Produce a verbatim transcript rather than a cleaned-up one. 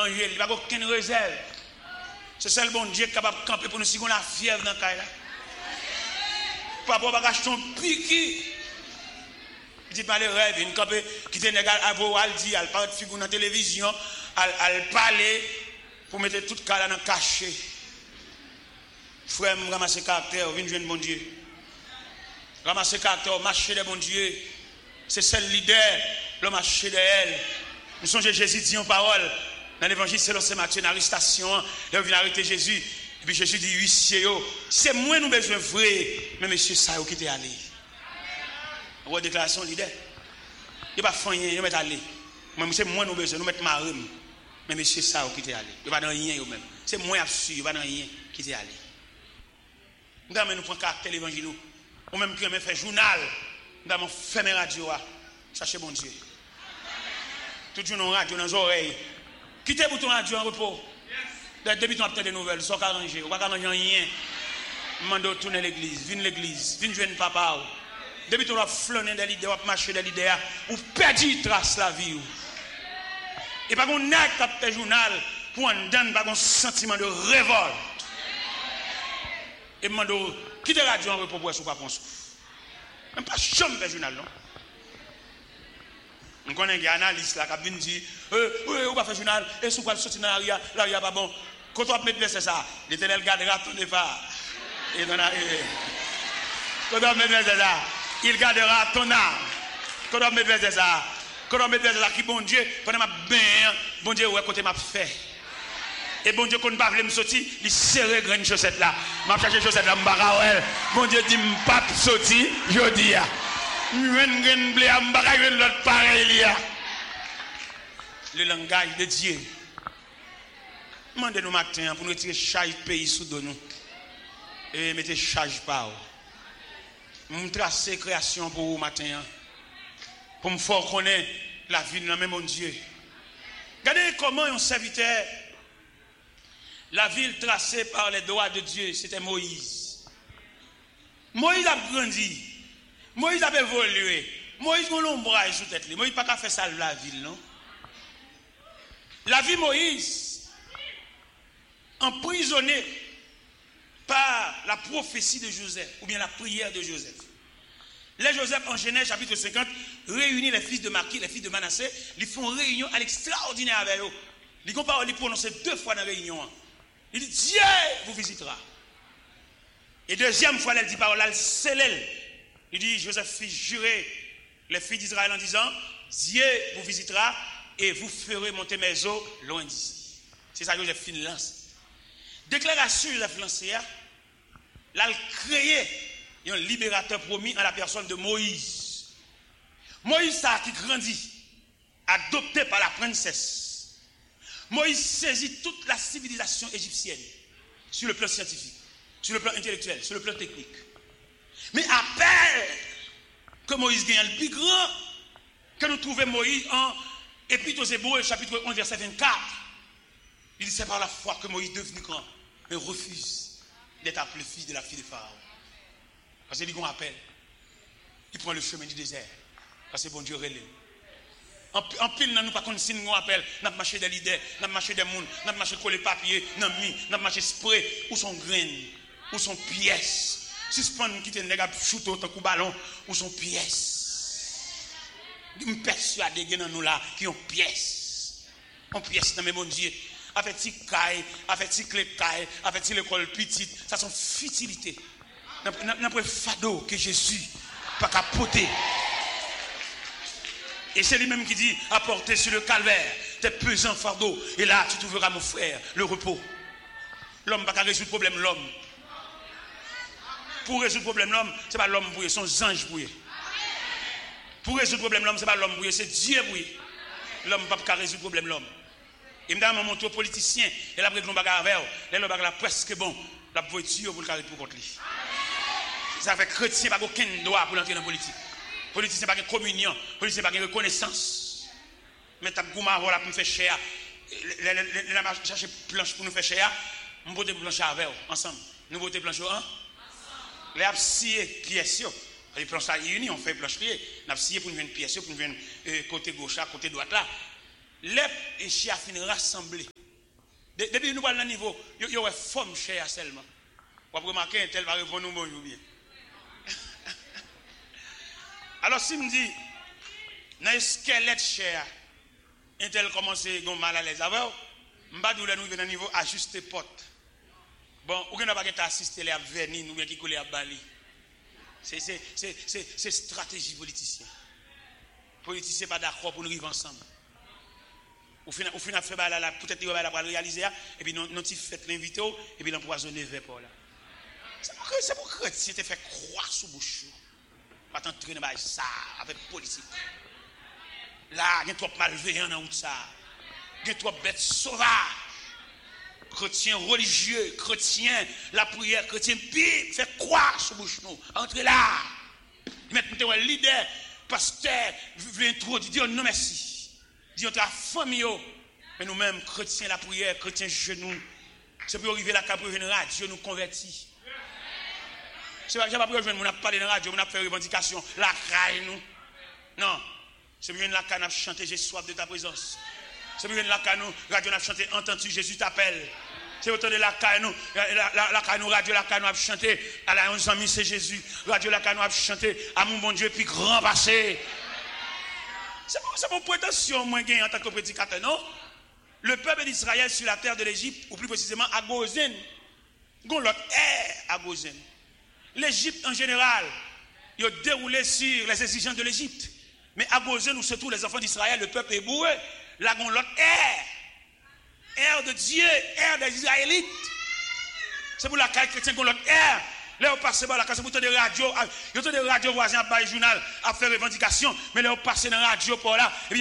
manger, il n'y a pas aucune réserve. C'est ça le bon Dieu qui est capable de camper pour nous si on a fièvre dans le cas là. Papa va acheter un piqui. Dites-moi les rêves, une camper qui te négal à vous, elle dit, elle parle de figure dans la télévision, elle, elle parle pour mettre tout le cas dans le cachet. Frère, je ramasse le caractère, viens jouer bon Dieu. Ramasse le caractère, marcher de bon Dieu. C'est celle leader, le marché de elle. Nous sommes Jésus dit en parole. Dans l'évangile, c'est l'Océan Matthieu, dans l'arrestation, il vient arrêter Jésus. Et puis Jésus dit, huissier, c'est moi nous besoin vrai, mais monsieur, ça qui t'est allé. Une déclaration leader. Il n'y a pas de rien, il va aller. Mais c'est moi nous besoin, nous mettons marine. Mais monsieur, ça qui t'est allé. Il n'y a pas de rien, même. C'est moi absolu, il n'y a pas de rien qui t'est allé. Nous avons pris caractère l'évangile. Ou même qui a fait journal. Nous avons fait mes radios. Cherchez bon Dieu. Tout le monde radio dans les oreilles. Quittez pour ton radio en repos. Depuis ton des nouvelles, sans arranger. Ou pas arranger rien. Mando tourner l'église. Viens l'église. Viens jouer papa. Depuis ton flâner des l'idée, ou marcher des l'idée, ou perdu trace la vie. Et pas qu'on n'a qu'à faire journal pour en donner pas un sentiment de révolte. Et mando quittez la radio en repos pour souffler pas souffle. Même pas chambre de journal non. On connaît des analystes là qui viennent dire euh oui on va faire journal et sous quoi sortir dans l'aria l'aria pas bon quand on met c'est ça l'Éternel gardera ton départ et dans la quand on met c'est ça il gardera ton âme quand on met c'est ça quand on met c'est ça qui bon Dieu pendant m'a bien bon Dieu ouais côté m'a fait et bon Dieu qu'on pas veut me sortir il serrer grande chaussette là m'a chercher chaussette là m'bara bon Dieu dit m'pas sortir jodi a le langage de Dieu. Demandez-nous matin pour nous retirer chaque pays sous nous. Et mettez charge par vous. Nous tracer création pour vous matin. Pour me faire connaître la vie de notre même Dieu. Regardez comment un serviteur, la ville tracée par les doigts de Dieu, c'était Moïse. Moïse a grandi. Moïse a évolué. Moïse a un ombrage sous tête. Moïse n'a pas fait ça la ville, non? La vie Moïse, emprisonné par la prophétie de Joseph, ou bien la prière de Joseph. Les Joseph, en Genèse, chapitre cinquante, réunit les fils de Maki, les fils de Manassé, ils font réunion à l'extraordinaire avec eux. Ils comparent, ils prononcent deux fois dans la réunion. Il dit, Dieu vous visitera. Et deuxième fois, elle dit parole, elle scelle. Il dit, Joseph fit jurer les filles d'Israël en disant, Dieu vous visitera et vous ferez monter mes eaux loin d'ici. C'est ça que Joseph fin lance. Déclaration de Joseph lancée, là, il créé un libérateur promis en la personne de Moïse. Moïse, ça qui grandit, adopté par la princesse. Moïse saisit toute la civilisation égyptienne sur le plan scientifique, sur le plan intellectuel, sur le plan technique. Mais à peine que Moïse gagne le plus grand, que nous trouvons Moïse en Épître aux Hébreux, chapitre onze, verset vingt-quatre. Il dit c'est par la foi que Moïse est devenu grand, mais refuse d'être appelé fils de la fille de Pharaon. Parce qu'il dit qu'on appelle. Il prend le chemin du désert. Parce que bon Dieu relève. En, en pile, nous pas qu'on signe nous appelle, nous avons marché des leaders, nous avons marché des mouns, nous avons marché coller papier, nous avons marché spray, où sont graines, où sont pièces. Suspend qui te nèg shoot autant coup ballon ou son pièce. Me persuader que dans nous là qui ont pièce. On pièce dans mes bon Dieu. Avec ti caille, avec ti clé caille, avec ti l'école petite, ça sont futilités. N'après fado que Jésus pas capoter. Et c'est lui-même qui dit apporter sur le calvaire tes pesants fardeaux et là tu trouveras mon frère le repos. L'homme pas résoudre le problème l'homme. Pour résoudre le problème l'homme, ce n'est pas l'homme pour son ange pour Pour résoudre le problème l'homme, ce n'est pas l'homme pour c'est Dieu pour L'homme ne peut pas résoudre le problème l'homme. Et maintenant, je montre aux politiciens, et là, après que nous avons avec eux, là, nous avons presque bon, la voiture pour le carré pour contre lui. Ça fait chrétien n'a pas aucun droit pour entrer dans la politique. Les politiciens n'ont pas de communion, les politiciens n'ont pas de reconnaissance. Mais tu as gouma voilà pour nous faire cher. Nous avons cherché planche pour nous faire cher. Nous votons planche avec eux, ensemble. Nous votons planche ensemble. Les absciés pièces, les planches unis, on fait planche pied. Nous absciés pour nous faire une pièce, pour nous faire côté gauche, côté droite là. Les chia fin rassemblés Depuis nous parlons d'un niveau, il y a une forme chère seulement. Vous pouvez remarquer un tel va répondre nous bonjour bien. Alors si me dit, dans le squelette cher, un tel commence à avoir mal à l'aise. Alors, je ne vais pas dire nous venons à niveau ajuster porte. Bon, ou n'a pas qu'à assister à venir, nous qui coller à Bali. C'est stratégie politicienne. Politiciens pas d'accord pour nous vivre ensemble. Au final, au final, peut-être qu'il va réaliser, et puis nous avons fait l'inviter, et puis l'empoisonner vers là. C'est pour que si tu fais croire sous bouche. Pas t'entraîner dans ça, avec politique. Là, il y a trop malveillants dans ça. Il y a trop bêtes sauvages. Chrétiens religieux, chrétiens, la prière, chrétien, puis fait croire sous bouche nous. Entre là. Maintenant, un leader, pasteur, veut introduire, dire non merci. Dire notre famille, mais nous-mêmes, chrétiens, la prière, chrétiens, genoux. C'est pour arriver là, pour venir à Dieu nous convertit. C'est pas que je n'ai pas besoin de parler dans la radio, on a fait revendication, la caille nous. Non. C'est bien la canne à chanter, j'ai soif de ta présence. C'est bien la canne, radio a chanté, entends-tu, Jésus t'appelle. C'est autant de la canne, la canne, radio, la canne a chanté, à la onze amis, c'est Jésus. Radio, la canne a chanté, à mon bon Dieu, puis grand passé. C'est mon prétention, moi, en tant que prédicateur, non? Le peuple d'Israël sur la terre de l'Égypte, ou plus précisément à Gozen, l'autre air à Gozen. L'Égypte en général, il a déroulé sur les exigences de l'Égypte. Mais à Gozen, où se trouvent les enfants d'Israël, le peuple hébreu, là, on l'autre air. Air de Dieu, air des Israélites. C'est pour la caille chrétienne qu'on l'autre air. Là, on passe par la casse, c'est des radios, il y a des radios voisins à faire journal, à faire revendication, mais là, on passe dans la radio pour là, et puis